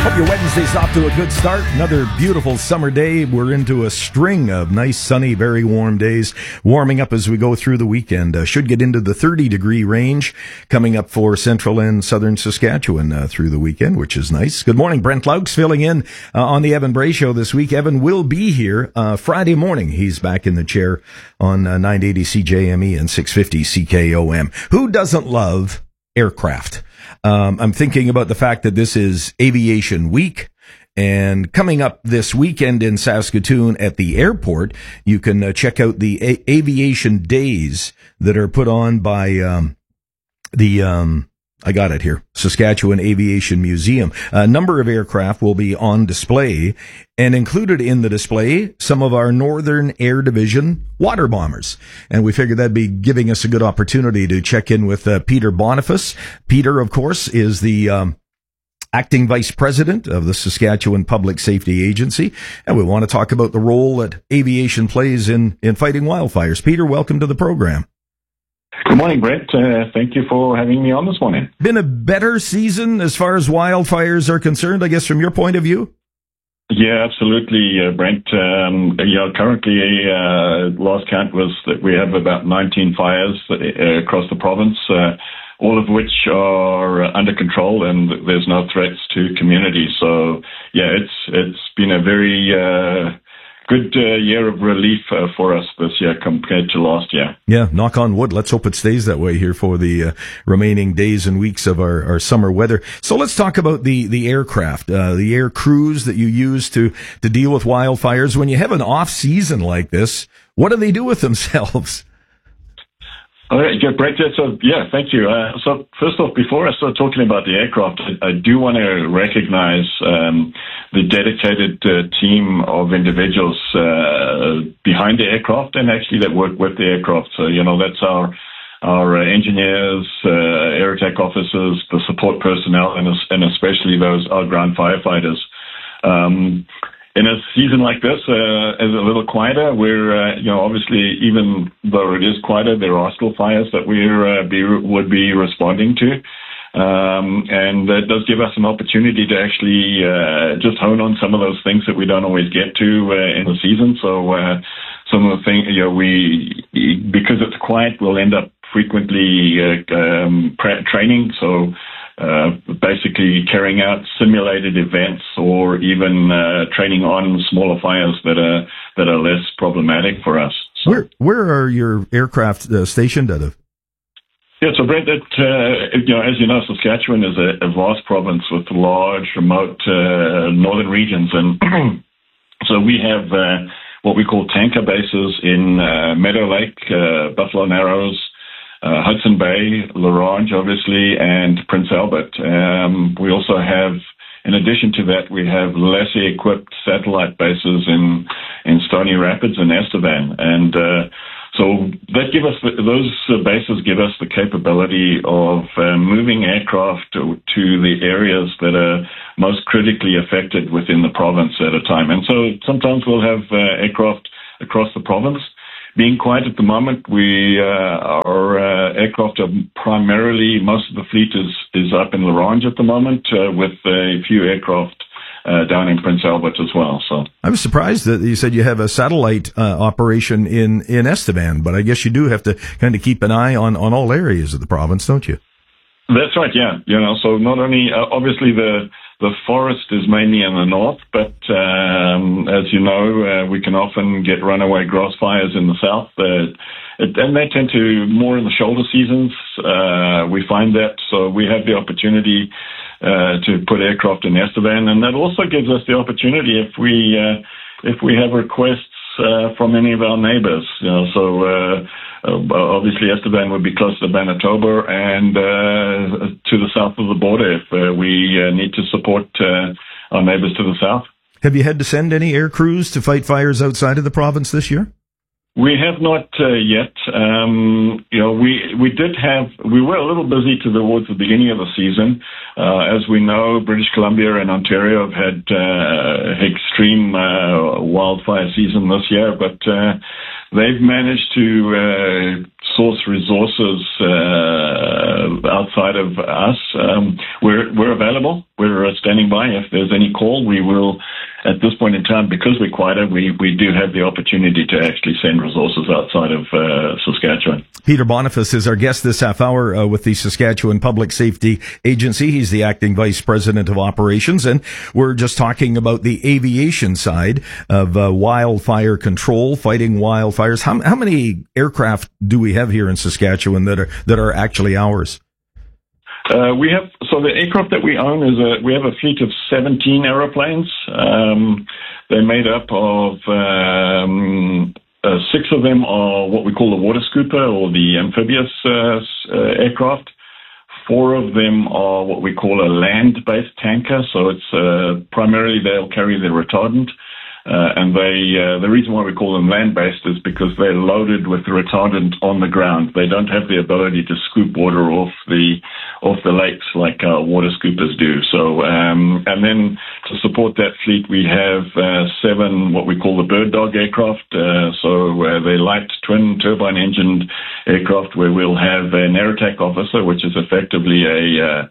Hope your Wednesday's off to a good start. Another beautiful summer day. We're into a string of nice, sunny, very warm days, warming up as we go through the weekend. Should get into the 30-degree range coming up for central and southern Saskatchewan through the weekend, which is nice. Good morning. Brent Laux filling in on the Evan Bray Show this week. Evan will be here Friday morning. He's back in the chair on 980 CJME and 650 CKOM. Who doesn't love aircraft? I'm thinking about the fact that this is Aviation Week, and coming up this weekend in Saskatoon at the airport, you can check out the aviation days that are put on by I got it here, Saskatchewan Aviation Museum. A number of aircraft will be on display, and included in the display, some of our Northern Air Division water bombers. And we figured that'd be giving us a good opportunity to check in with Peter Boniface. Peter, of course, is the acting vice president of the Saskatchewan Public Safety Agency, and we want to talk about the role that aviation plays in fighting wildfires. Peter, welcome to the program. Good morning, Brett. Thank you for having me on this morning. Been a better season as far as wildfires are concerned, I guess, from your point of view? Yeah, absolutely, Brent. Currently, last count was that we have about 19 fires across the province, all of which are under control, and there's no threats to communities. So, yeah, it's been a very good year of relief for us this year compared to last year. Yeah, knock on wood. Let's hope it stays that way here for the remaining days and weeks of our summer weather. So let's talk about the aircraft, the air crews that you use to deal with wildfires. When you have an off season like this, what do they do with themselves? All right, Brett, thank you. So first off, before I start talking about the aircraft, I do want to recognize the dedicated team of individuals behind the aircraft and actually that work with the aircraft. So, that's our engineers, air attack officers, the support personnel, and especially our ground firefighters. In a season like this, as a little quieter, we're, obviously, even though it is quieter, there are still fires that we would be responding to. And that does give us an opportunity to actually just hone on some of those things that we don't always get to in the season. So some of the things, because it's quiet, we'll end up frequently training. So basically carrying out simulated events or even training on smaller fires that are less problematic for us. So, where are your aircraft stationed out of? Yeah, so Brent, as you know, Saskatchewan is a vast province with large, remote northern regions, and so we have what we call tanker bases in Meadow Lake, Buffalo Narrows, Hudson Bay, La Ronge, obviously, and Prince Albert. We also have, in addition to that, we have lesser equipped satellite bases in Stony Rapids and Estevan. And so those bases give us the capability of moving aircraft to the areas that are most critically affected within the province at a time. And so sometimes we'll have aircraft across the province. Being quiet at the moment, our aircraft are primarily, most of the fleet is up in La Ronge at the moment, with a few aircraft down in Prince Albert as well. So I was surprised that you said you have a satellite operation in Estevan, but I guess you do have to kind of keep an eye on all areas of the province, don't you? That's right, yeah. So not only, obviously the forest is mainly in the north, but as you know, we can often get runaway grass fires in the south, and they tend to more in the shoulder seasons. We find that, so we have the opportunity to put aircraft in Estevan, and that also gives us the opportunity if we have requests from any of our neighbors. Obviously, Estevan would be close to Manitoba and to the south of the border if we need to support our neighbors to the south. Have you had to send any air crews to fight fires outside of the province this year? We have not yet. We were a little busy towards the beginning of the season. As we know, British Columbia and Ontario have had extreme wildfire season this year, but they've managed to source resources outside of us. We're available. We're standing by. If there's any call, we will. At this point in time, because we're quieter, we do have the opportunity to actually send resources outside of Saskatchewan. Peter Boniface is our guest this half hour with the Saskatchewan Public Safety Agency. He's the acting vice president of operations, and we're just talking about the aviation side of wildfire control, fighting wildfires. How many aircraft do we have here in Saskatchewan that are actually ours? The aircraft that we own we have a fleet of 17 aeroplanes. They're made up of 6 of them are what we call the water scooper or the amphibious aircraft. 4 of them are what we call a land-based tanker. So it's primarily they'll carry the retardant. And the reason why we call them land-based is because they're loaded with the retardant on the ground. They don't have the ability to scoop water off the lakes like water scoopers do. So, and then to support that fleet, we have 7 what we call the Bird Dog aircraft. They're light twin turbine engined aircraft where we'll have an air attack officer, which is effectively a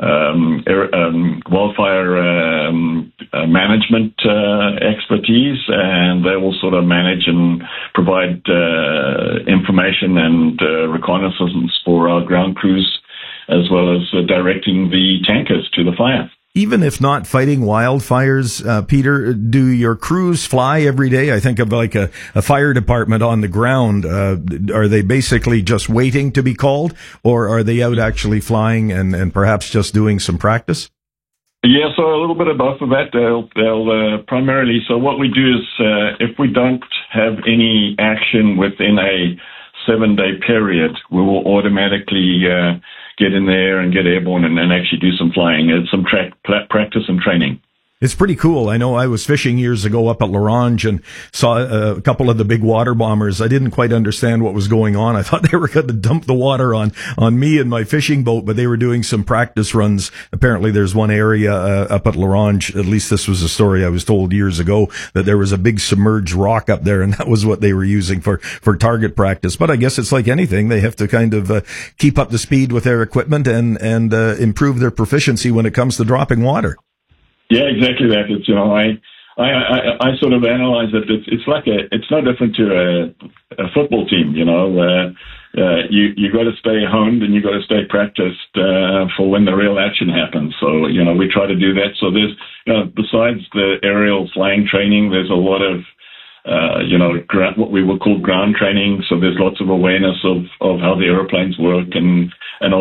wildfire management expertise, and they will sort of manage and provide information and reconnaissance for our ground crews, as well as directing the tankers to the fire. Even if not fighting wildfires, Peter, do your crews fly every day? I think of like a fire department on the ground. Are they basically just waiting to be called, or are they out actually flying and perhaps just doing some practice? Yeah, so a little bit of both of that. They'll primarily, so what we do is if we don't have any action within a 7-day period, we will automatically get in there and get airborne and actually do some flying. It's some practice and training. It's pretty cool. I know I was fishing years ago up at L'Orange and saw a couple of the big water bombers. I didn't quite understand what was going on. I thought they were going to dump the water on me and my fishing boat, but they were doing some practice runs. Apparently there's one area up at L'Orange, at least this was a story I was told years ago, that there was a big submerged rock up there, and that was what they were using for target practice. But I guess it's like anything. They have to kind of keep up the speed with their equipment and improve their proficiency when it comes to dropping water. Yeah, exactly that. It's, I sort of analyze it. It's no different to a football team, you got to stay honed and you got to stay practiced for when the real action happens. So, we try to do that. So there's, besides the aerial flying training, there's a lot of what we would call ground training. So there's lots of awareness of how the airplanes work and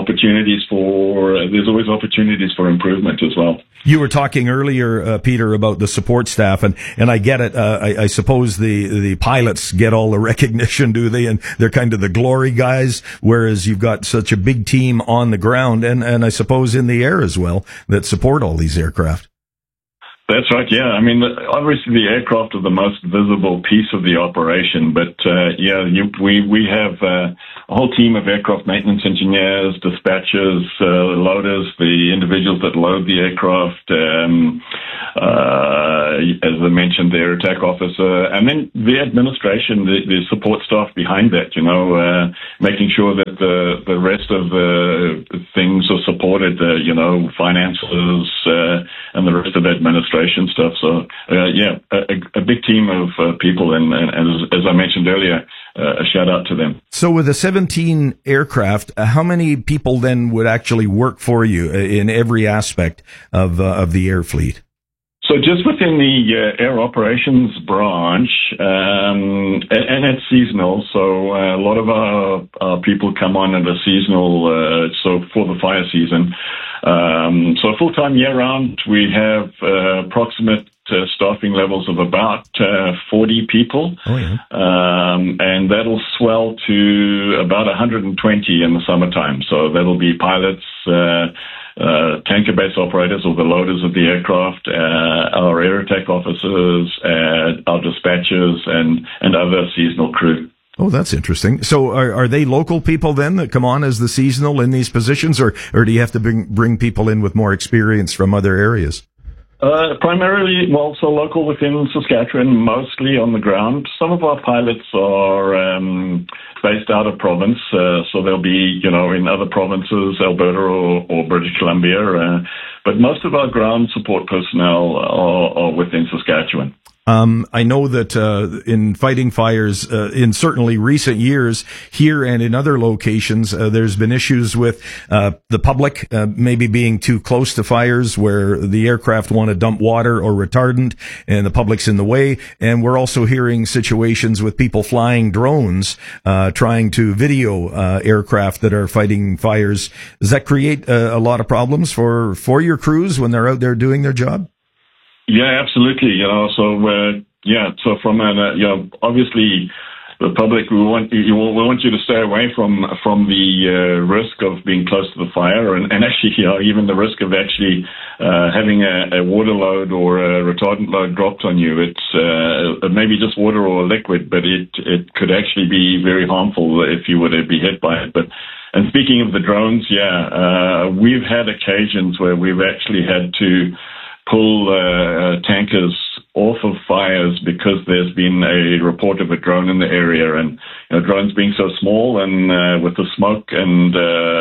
there's always opportunities for improvement as well. You were talking earlier, Peter, about the support staff, and I get it. I suppose the pilots get all the recognition, do they? And they're kind of the glory guys, whereas you've got such a big team on the ground and I suppose in the air as well that support all these aircraft. That's right, yeah. I mean, obviously the aircraft are the most visible piece of the operation, but we have a whole team of aircraft maintenance engineers, dispatchers, loaders, the individuals that load the aircraft, as I mentioned, the air attack officer, and then the administration, the support staff behind that, making sure that the rest of the things are supported, finances, and the rest of the administration stuff. So, a big team of people, and as I mentioned earlier, a shout out to them. So with the 17 aircraft, how many people then would actually work for you in every aspect of the air fleet? So just within the air operations branch, and it's seasonal, so a lot of our people come on at a seasonal, so for the fire season. So full-time year-round, we have approximate staffing levels of about 40 people. Oh, yeah. And that'll swell to about 120 in the summertime. So that'll be pilots, tanker base operators or the loaders of the aircraft, our air attack officers, our dispatchers, and other seasonal crew. Oh, that's interesting. So are they local people then that come on as the seasonal in these positions, or do you have to bring people in with more experience from other areas? Primarily, so local within Saskatchewan, mostly on the ground. Some of our pilots are based out of province, so they'll be, in other provinces, Alberta or British Columbia. But most of our ground support personnel are within Saskatchewan. I know that in fighting fires, in certainly recent years, here and in other locations, there's been issues with the public maybe being too close to fires where the aircraft want to dump water or retardant and the public's in the way. And we're also hearing situations with people flying drones trying to video aircraft that are fighting fires. Does that create a lot of problems for your crews when they're out there doing their job? Yeah, absolutely. So from obviously the public, we want you to stay away from the risk of being close to the fire, and actually, even the risk of actually having a water load or a retardant load dropped on you. It's maybe just water or liquid, but it could actually be very harmful if you were to be hit by it. And speaking of the drones, we've had occasions where we've actually had to pull tankers off of fires because there's been a report of a drone in the area, and drones being so small and with the smoke and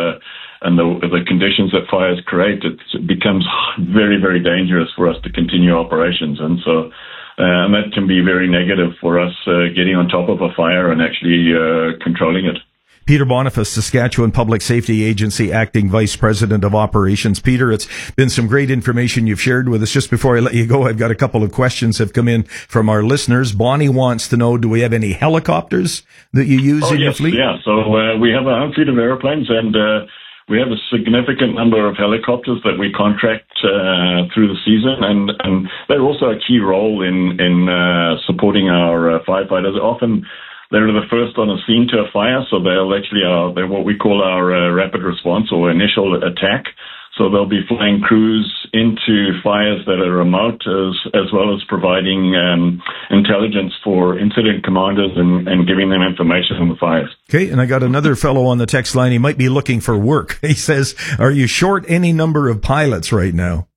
the conditions that fires create, it becomes very, very dangerous for us to continue operations, and so and that can be very negative for us getting on top of a fire and actually controlling it. Peter Boniface, Saskatchewan Public Safety Agency Acting Vice President of Operations. Peter, it's been some great information you've shared with us. Just before I let you go, I've got a couple of questions have come in from our listeners. Bonnie wants to know, do we have any helicopters that you use in your fleet? Yeah, so we have our own fleet of airplanes, and we have a significant number of helicopters that we contract through the season, and they're also a key role in supporting our firefighters. Often they're the first on a scene to a fire, so they're what we call our rapid response or initial attack. So they'll be flying crews into fires that are remote, as well as providing intelligence for incident commanders and giving them information on the fires. Okay, and I got another fellow on the text line. He might be looking for work. He says, are you short any number of pilots right now?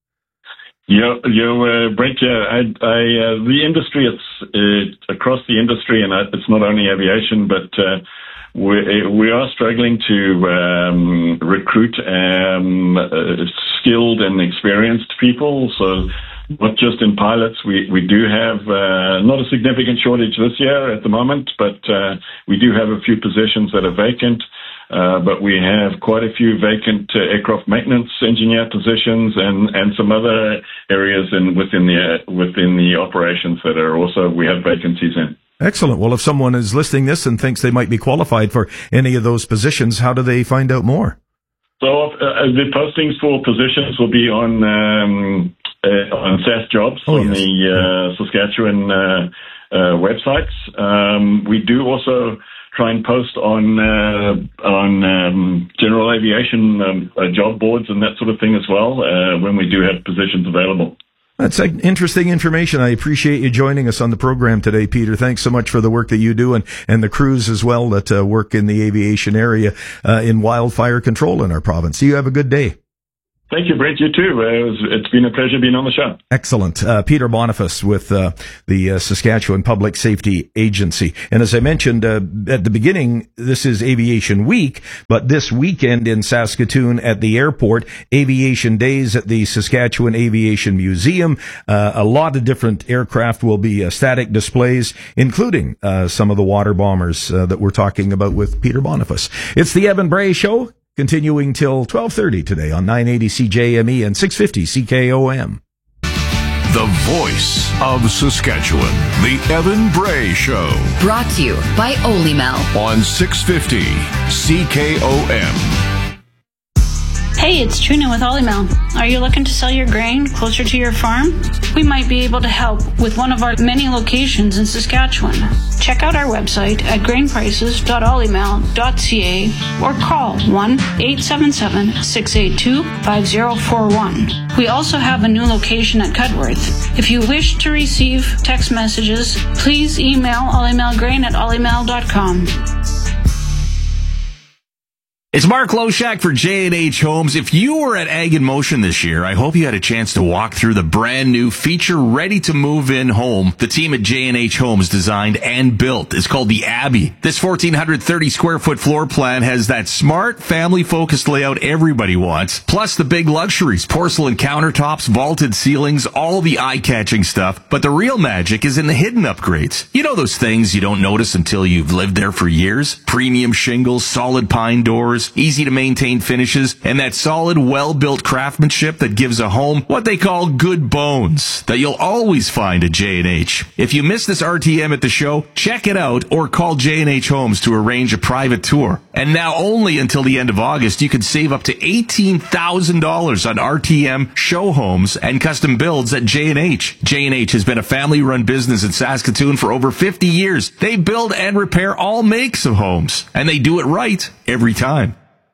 Brent, the industry, it's across the industry, and it's not only aviation, but we are struggling to recruit skilled and experienced people. So not just in pilots, we do have not a significant shortage this year at the moment, but we do have a few positions that are vacant. But we have quite a few vacant aircraft maintenance engineer positions and some other areas within the operations that are also we have vacancies in. Excellent. Well, if someone is listening this and thinks they might be qualified for any of those positions, how do they find out more? So the postings for positions will be on SAS Jobs the Saskatchewan websites. We do also try and post on general aviation job boards and that sort of thing as well when we do have positions available. That's interesting information. I appreciate you joining us on the program today, Peter. Thanks so much for the work that you do and the crews as well that work in the aviation area in wildfire control in our province. You have a good day. Thank you, Brent. You too. It's been a pleasure being on the show. Excellent. Peter Boniface with the Saskatchewan Public Safety Agency. And as I mentioned at the beginning, this is Aviation Week, but this weekend in Saskatoon at the airport, Aviation Days at the Saskatchewan Aviation Museum. A lot of different aircraft will be static displays, including some of the water bombers that we're talking about with Peter Boniface. It's the Evan Bray Show. Continuing till 12:30 today on 980 CJME and 650 CKOM. The voice of Saskatchewan, the Evan Bray Show. Brought to you by Olymel on 650 CKOM. Hey, it's Trina with Olymel. Are you looking to sell your grain closer to your farm? We might be able to help with one of our many locations in Saskatchewan. Check out our website at grainprices.olymel.ca or call 1-877-682-5041. We also have a new location at Cudworth. If you wish to receive text messages, please email olymelgrain@olymel.com. It's Mark Loshak for J&H Homes. If you were at Ag in Motion this year, I hope you had a chance to walk through the brand new feature ready to move in home the team at J&H Homes designed and built. It's called the Abbey. This 1,430 square foot floor plan has that smart, family focused layout everybody wants, plus the big luxuries, porcelain countertops, vaulted ceilings, all the eye-catching stuff. But the real magic is in the hidden upgrades. You know those things you don't notice until you've lived there for years? Premium shingles, solid pine doors, easy to maintain finishes, and that solid, well-built craftsmanship that gives a home what they call good bones that you'll always find at J&H. If you missed this RTM at the show, check it out or call J&H Homes to arrange a private tour. And now only until the end of August, you can save up to $18,000 on RTM show homes and custom builds at J&H. J&H has been a family-run business in Saskatoon for over 50 years. They build and repair all makes of homes, and they do it right every time.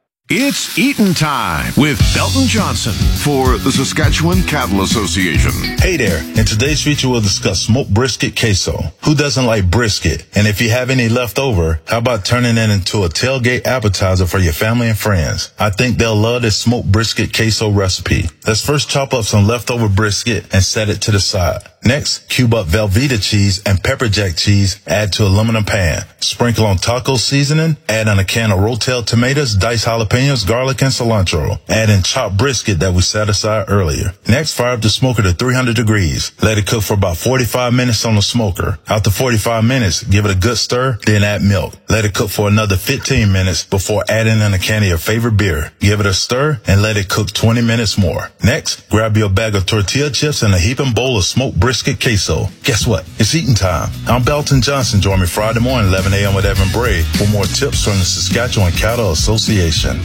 It's Eatin' Time with Belton Johnson for the Saskatchewan Cattle Association. Hey there. In today's feature, we'll discuss smoked brisket queso. Who doesn't like brisket? And if you have any left over, how about turning it into a tailgate appetizer for your family and friends? I think they'll love this smoked brisket queso recipe. Let's first chop up some leftover brisket and set it to the side. Next, cube up Velveeta cheese and pepper jack cheese, add to aluminum pan. Sprinkle on taco seasoning, add in a can of Rotel tomatoes, diced jalapenos, garlic, and cilantro. Add in chopped brisket that we set aside earlier. Next, fire up the smoker to 300 degrees. Let it cook for about 45 minutes on the smoker. After 45 minutes, give it a good stir, then add milk. Let it cook for another 15 minutes before adding in a can of your favorite beer. Give it a stir and let it cook 20 minutes more. Next, grab your bag of tortilla chips and a heaping bowl of smoked brisket queso. Guess what? It's eating time. I'm Belton Johnson. Join me Friday morning, 11 a.m. with Evan Bray for more tips from the Saskatchewan Cattle Association.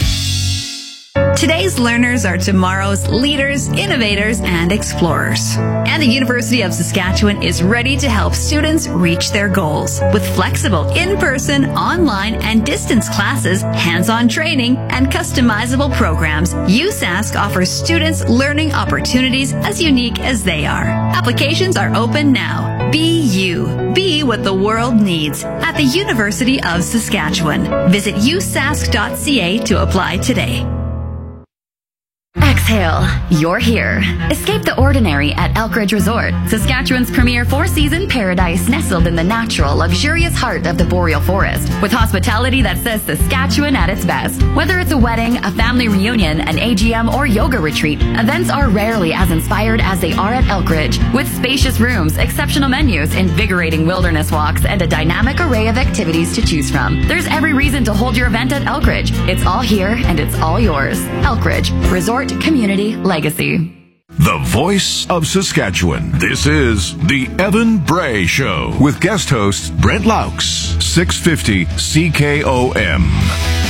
Today's learners are tomorrow's leaders, innovators, and explorers. And the University of Saskatchewan is ready to help students reach their goals. With flexible in-person, online, and distance classes, hands-on training, and customizable programs, USask offers students learning opportunities as unique as they are. Applications are open now. Be you. Be what the world needs at the University of Saskatchewan. Visit usask.ca to apply today. Exhale. You're here. Escape the ordinary at Elkridge Resort, Saskatchewan's premier four-season paradise nestled in the natural, luxurious heart of the boreal forest, with hospitality that says Saskatchewan at its best. Whether it's a wedding, a family reunion, an AGM, or yoga retreat, events are rarely as inspired as they are at Elkridge. With spacious rooms, exceptional menus, invigorating wilderness walks, and a dynamic array of activities to choose from, there's every reason to hold your event at Elkridge. It's all here and it's all yours. Elkridge Resort Community Legacy. The voice of Saskatchewan. This is the Evan Bray Show with guest host Brent Laux, 650 CKOM.